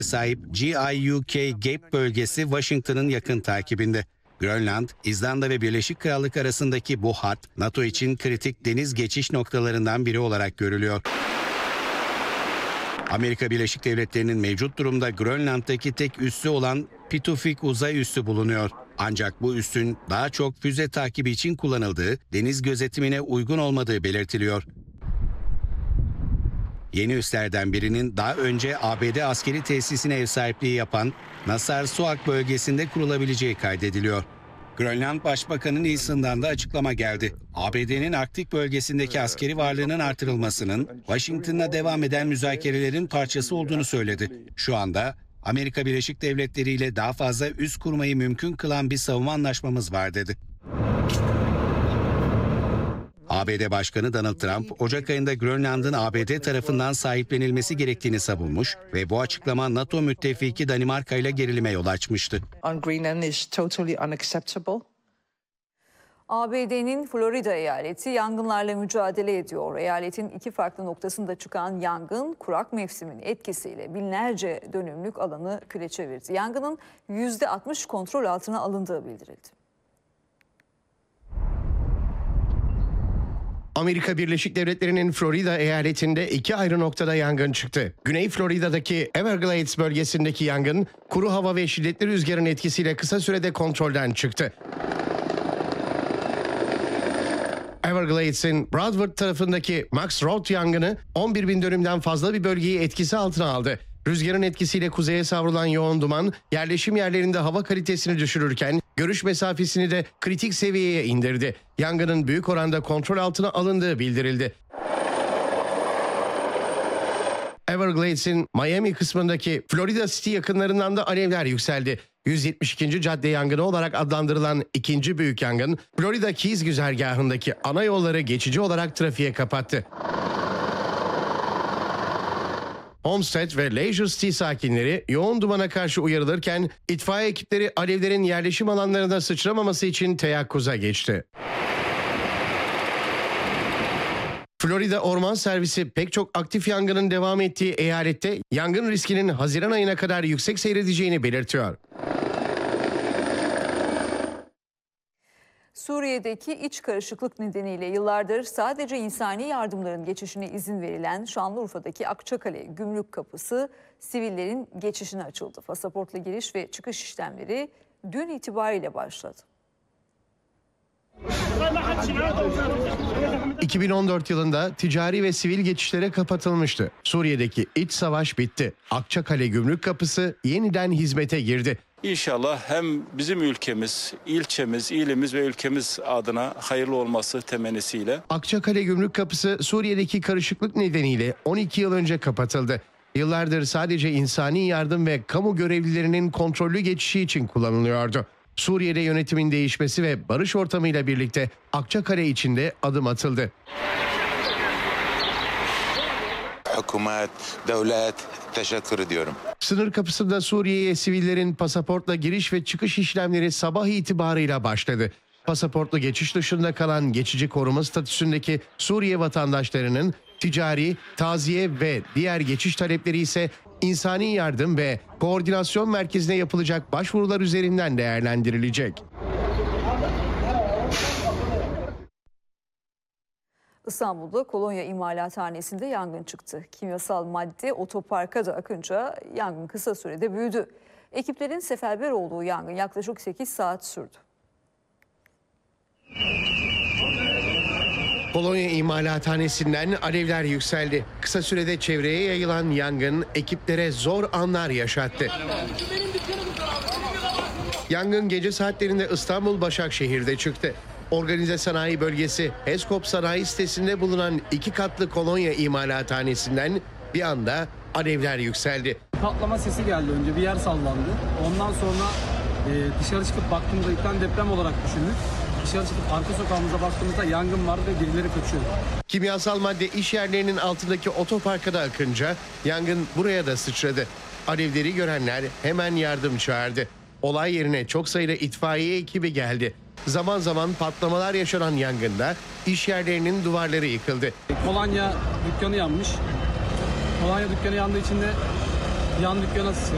sahip GIUK Gap bölgesi Washington'ın yakın takibinde. Grönland, İzlanda ve Birleşik Krallık arasındaki bu hat, NATO için kritik deniz geçiş noktalarından biri olarak görülüyor. Amerika Birleşik Devletleri'nin mevcut durumda Grönland'daki tek üssü olan Pitufik uzay üssü bulunuyor. Ancak bu üssün daha çok füze takibi için kullanıldığı, deniz gözetimine uygun olmadığı belirtiliyor. Yeni üslerden birinin daha önce ABD askeri tesisine ev sahipliği yapan Narsarsuaq bölgesinde kurulabileceği kaydediliyor. Grönland Başbakanı Nilsen'dan da açıklama geldi. ABD'nin Arktik bölgesindeki askeri varlığının artırılmasının Washington'la devam eden müzakerelerin parçası olduğunu söyledi. Şu anda Amerika Birleşik Devletleri ile daha fazla üs kurmayı mümkün kılan bir savunma anlaşmamız var dedi. ABD Başkanı Donald Trump, Ocak ayında Grönland'ın ABD tarafından sahiplenilmesi gerektiğini savunmuş ve bu açıklama NATO müttefiki Danimarka ile gerilime yol açmıştı. ABD'nin Florida eyaleti yangınlarla mücadele ediyor. Eyaletin iki farklı noktasında çıkan yangın, kurak mevsimin etkisiyle binlerce dönümlük alanı küle çevirdi. Yangının %60 kontrol altına alındığı bildirildi. Amerika Birleşik Devletleri'nin Florida eyaletinde iki ayrı noktada yangın çıktı. Güney Florida'daki Everglades bölgesindeki yangın, kuru hava ve şiddetli rüzgarın etkisiyle kısa sürede kontrolden çıktı. Everglades'in Broward tarafındaki Max Road yangını 11.000 dönümden fazla bir bölgeyi etkisi altına aldı. Rüzgarın etkisiyle kuzeye savrulan yoğun duman yerleşim yerlerinde hava kalitesini düşürürken görüş mesafesini de kritik seviyeye indirdi. Yangının büyük oranda kontrol altına alındığı bildirildi. Everglades'in Miami kısmındaki Florida City yakınlarından da alevler yükseldi. 172. cadde yangını olarak adlandırılan ikinci büyük yangın, Florida Keys güzergahındaki ana yolları geçici olarak trafiğe kapattı. Homestead ve Leisure City sakinleri yoğun dumana karşı uyarılırken itfaiye ekipleri alevlerin yerleşim alanlarına sıçramaması için teyakkuza geçti. Florida Orman Servisi pek çok aktif yangının devam ettiği eyalette yangın riskinin Haziran ayına kadar yüksek seyredeceğini belirtiyor. Suriye'deki iç karışıklık nedeniyle yıllardır sadece insani yardımların geçişine izin verilen Şanlıurfa'daki Akçakale Gümrük Kapısı sivillerin geçişine açıldı. Pasaportla giriş ve çıkış işlemleri dün itibariyle başladı. 2014 yılında ticari ve sivil geçişlere kapatılmıştı. Suriye'deki iç savaş bitti. Akçakale Gümrük Kapısı yeniden hizmete girdi. İnşallah hem bizim ülkemiz, ilçemiz, ilimiz ve ülkemiz adına hayırlı olması temennisiyle. Akçakale Gümrük Kapısı Suriye'deki karışıklık nedeniyle 12 yıl önce kapatıldı. Yıllardır sadece insani yardım ve kamu görevlilerinin kontrollü geçişi için kullanılıyordu. Suriye'de yönetimin değişmesi ve barış ortamıyla birlikte Akçakale içinde adım atıldı. Hükümet, devlet, teşekkür ediyorum. Sınır kapısında Suriye'ye sivillerin pasaportla giriş ve çıkış işlemleri sabah itibarıyla başladı. Pasaportlu geçiş dışında kalan geçici koruma statüsündeki Suriye vatandaşlarının ticari, taziye ve diğer geçiş talepleri ise insani yardım ve koordinasyon merkezine yapılacak başvurular üzerinden değerlendirilecek. İstanbul'da Kolonya İmalathanesi'nde yangın çıktı. Kimyasal madde otoparka da akınca yangın kısa sürede büyüdü. Ekiplerin seferber olduğu yangın yaklaşık 8 saat sürdü. Kolonya İmalathanesi'nden alevler yükseldi. Kısa sürede çevreye yayılan yangın ekiplere zor anlar yaşattı. Yangın gece saatlerinde İstanbul Başakşehir'de çıktı. Organize sanayi bölgesi Eskop Sanayi sitesinde bulunan 2 katlı Kolonya İmalathanesi'nden bir anda alevler yükseldi. Patlama sesi geldi, önce bir yer sallandı. Ondan sonra dışarı çıkıp baktığımızda ilkten deprem olarak düşündük. Dışarı çıkıp arka sokağımıza baktığımızda yangın vardı ve birileri kaçıyordu. Kimyasal madde iş yerlerinin altındaki otoparka da akınca yangın buraya da sıçradı. Alevleri görenler hemen yardım çağırdı. Olay yerine çok sayıda itfaiye ekibi geldi. Zaman zaman patlamalar yaşanan yangında iş yerlerinin duvarları yıkıldı. Kolonya dükkanı yanmış. Kolonya dükkanı yandığı için de yan dükkana